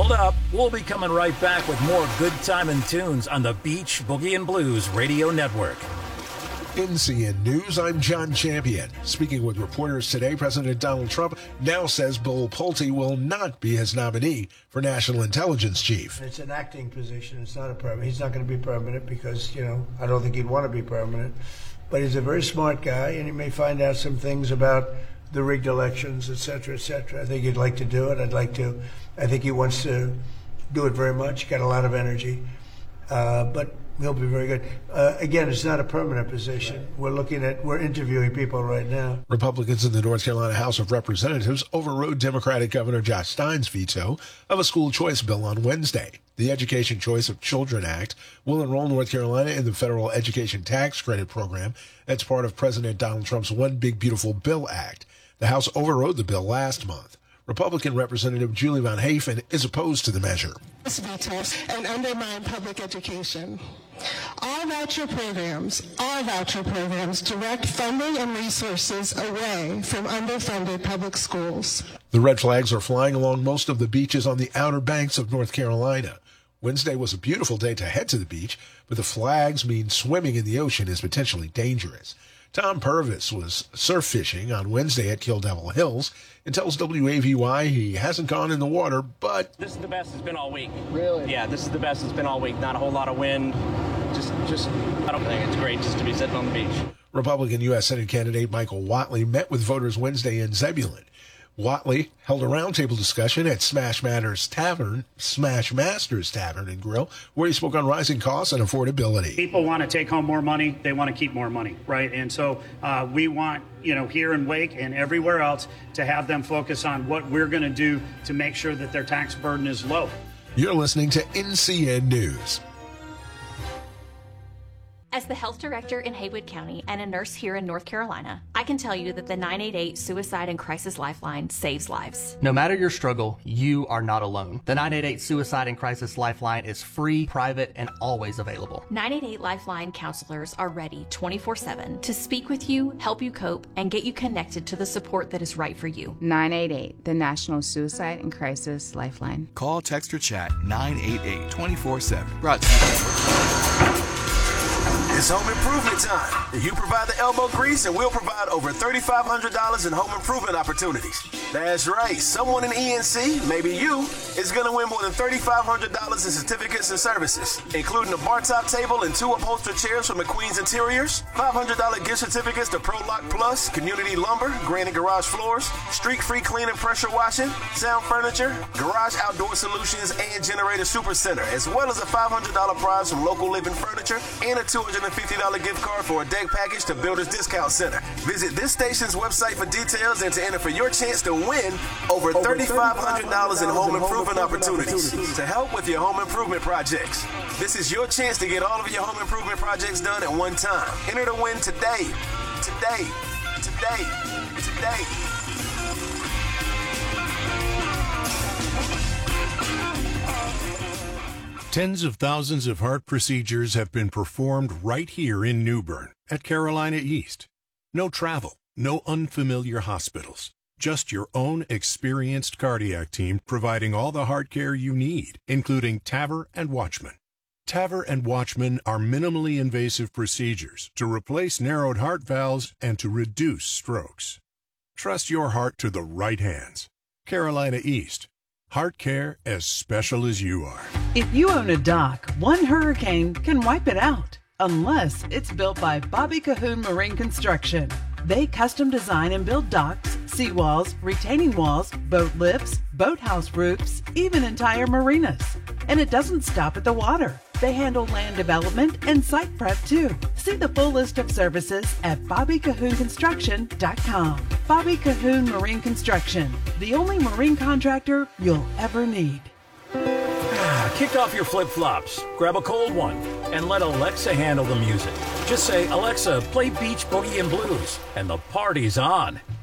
Hold up. We'll be coming right back with more good time and tunes on the Beach Boogie and Blues Radio Network. NCN News, I'm John Champion. Speaking with reporters today, President Donald Trump now says Bill Pulte will not be his nominee for National Intelligence Chief. It's an acting position. It's not a permanent. He's not going to be permanent because, I don't think he'd want to be permanent. But he's a very smart guy, and he may find out some things about the rigged elections, et cetera, et cetera. I think he'd like to do it. I think he wants to do it very much. Got a lot of energy. But he'll be very good. Again, it's not a permanent position. We're interviewing people right now. Republicans in the North Carolina House of Representatives overrode Democratic Governor Josh Stein's veto of a school choice bill on Wednesday. The Education Choice of Children Act will enroll North Carolina in the federal education tax credit program as part of President Donald Trump's One Big Beautiful Bill Act. The House overrode the bill last month. Republican Representative Julie Von Hafen is opposed to the measure. This vetoes and undermine public education. Our voucher programs direct funding and resources away from underfunded public schools. The red flags are flying along most of the beaches on the Outer Banks of North Carolina. Wednesday was a beautiful day to head to the beach, but the flags mean swimming in the ocean is potentially dangerous. Tom Purvis was surf fishing on Wednesday at Kill Devil Hills and tells WAVY he hasn't gone in the water, but... This is the best it's been all week. Really? Yeah, this is the best it's been all week. Not a whole lot of wind. Just I don't think it's great just to be sitting on the beach. Republican U.S. Senate candidate Michael Whatley met with voters Wednesday in Zebulon. Whatley held a roundtable discussion at Smash Masters Tavern and Grill, where he spoke on rising costs and affordability. People want to take home more money. They want to keep more money, right? And so we want, here in Wake and everywhere else to have them focus on what we're going to do to make sure that their tax burden is low. You're listening to NCN News. As the health director in Haywood County and a nurse here in North Carolina, I can tell you that the 988 Suicide and Crisis Lifeline saves lives. No matter your struggle, you are not alone. The 988 Suicide and Crisis Lifeline is free, private, and always available. 988 Lifeline counselors are ready 24/7 to speak with you, help you cope, and get you connected to the support that is right for you. 988, the National Suicide and Crisis Lifeline. Call, text, or chat 988 24/7. Brought to you. It's home improvement time. You provide the elbow grease and we'll provide over $3,500 in home improvement opportunities. That's right. Someone in ENC, maybe you, is going to win more than $3,500 in certificates and services, including a bar top table and 2 upholstered chairs from McQueen's Interiors, $500 gift certificates to ProLock Plus, Community Lumber, Granite Garage Floors, Streak-Free Clean and Pressure Washing, Sound Furniture, Garage Outdoor Solutions, and Generator Supercenter, as well as a $500 prize from Local Living Furniture and a $250 gift card for a deck package to Builders Discount Center. Visit this station's website for details and to enter for your chance to win over $3,500 in home improvement opportunities to help with your home improvement projects. This is your chance to get all of your home improvement projects done at one time. Enter to win today. Today. Today. Today. Tens of thousands of heart procedures have been performed right here in New Bern at Carolina East. No travel, no unfamiliar hospitals. Just your own experienced cardiac team providing all the heart care you need, including TAVR and Watchman. TAVR and Watchman are minimally invasive procedures to replace narrowed heart valves and to reduce strokes. Trust your heart to the right hands. Carolina East. Heart care as special as you are. If you own a dock, one hurricane can wipe it out, unless it's built by Bobby Cahoon Marine Construction. They custom design and build docks, seawalls, retaining walls, boat lifts, boathouse roofs, even entire marinas. And it doesn't stop at the water. They handle land development and site prep too. See the full list of services at BobbyCahoonConstruction.com. Bobby Cahoon Marine Construction, the only marine contractor you'll ever need. Kick off your flip-flops, grab a cold one, and let Alexa handle the music. Just say, Alexa, play Beach Boogie and Blues, and the party's on.